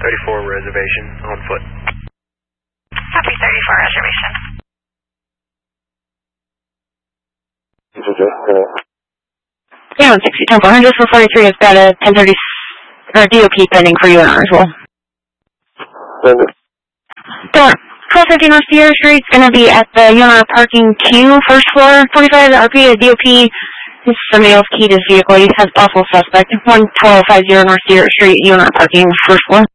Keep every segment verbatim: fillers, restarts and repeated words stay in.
thirty-four reservation, on foot. Copy thirty-four reservation. Yeah, one sixty, ten four hundred for forty-three. It's got a ten thirty, or D O P pending for you and ours as well. twelve fifty North Sierra Street. It's going to be at the U N R parking queue, first floor. forty-five R P, a D O P. This is somebody else keyed his vehicle. He has possible suspect. one twelve fifty North Sierra Street, U N R parking, first floor.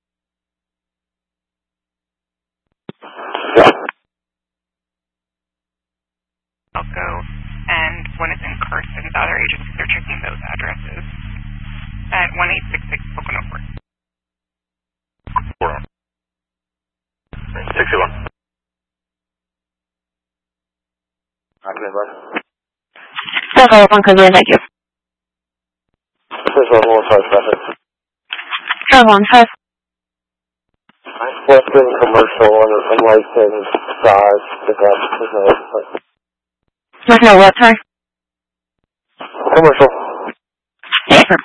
I'll go, and when it's in Carson, the other agencies are checking those addresses at one eight six six Pocono Court. sixty-one. That's all one code, thank you. This is one five traffic. five one five. Western commercial and unlicensed size pickup. There's no what, sorry? Commercial. Yes, sir.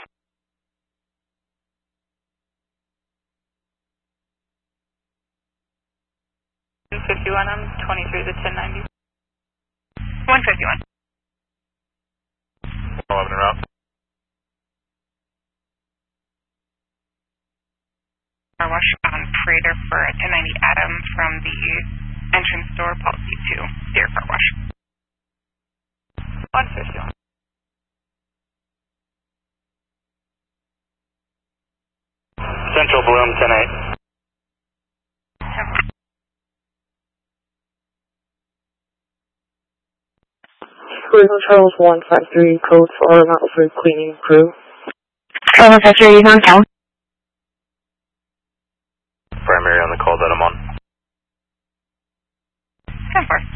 one fifty-one, I'm twenty-three to ten ninety. one fifty-one. eleven and route. Car wash on Prater for a ten ninety Adam from the entrance door, policy two, Deer Car Wash. one fifty-one. Central Bloom, ten eight. Cruising Charles one five three, code for Mountain Fruit Cleaning Crew. Oh, one five three, he's on count. Primary on the call that I'm on. ten four.